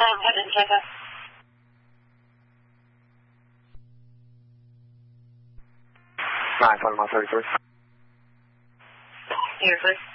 ahead and check up. Nine, 31. Here, please.